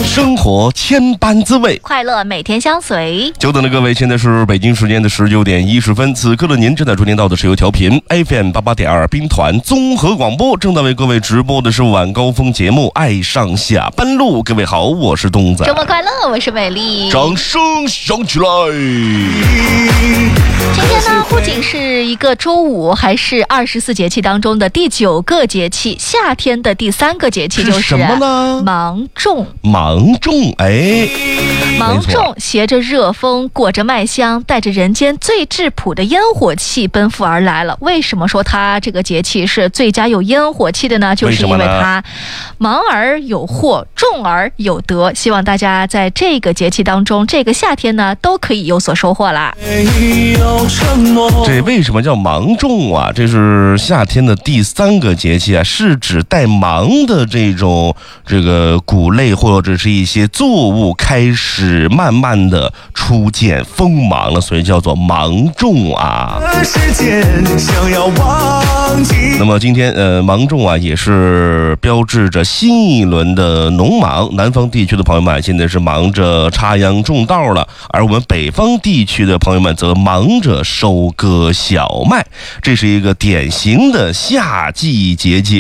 生活千般滋味， 快乐每天相随。 久等的各位，现在是北京时间的19点10分，此刻的您正在收听到的是由调频 FM88.2 兵团综合广播正在为各位直播的是晚高峰节目《爱上下班路》。各位好，我是东仔。 周末快乐，我是美丽。 掌声响起来！ 今天呢，不仅是一个周五，还是24节气当中的第9个节气，夏天的第3个节气就是什么呢？ 芒种。 芒种，哎， 芒种携着热风，裹着麦香，带着人间最质朴的烟火气奔赴而来了。为什么说它这个节气是最佳有烟火气的呢？就是因为它芒而有获，种而有得。希望大家在这个节气当中，这个夏天呢，都可以有所收获啦。 这为什么叫芒种啊？这是夏天的第3个节气啊，是指带芒的这个谷类或者是一些作物开始慢慢的出现锋芒了，所以叫做芒种啊。那么今天芒种啊也是标志着新一轮的农忙，南方地区的朋友们现在是忙着插秧种稻了，而我们北方地区的朋友们则忙着收割小麦，这是一个典型的夏季节气。